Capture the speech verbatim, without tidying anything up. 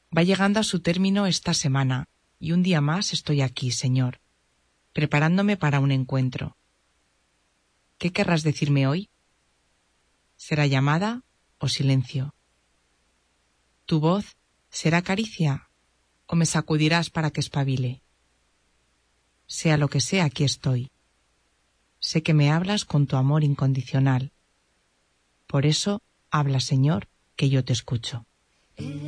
Va llegando a su término esta semana, y un día más estoy aquí, Señor, preparándome para un encuentro. ¿Qué querrás decirme hoy? ¿Será llamada o silencio? ¿Tu voz será caricia o me sacudirás para que espabile? Sea lo que sea, aquí estoy. Sé que me hablas con tu amor incondicional. Por eso, habla, Señor, que yo te escucho.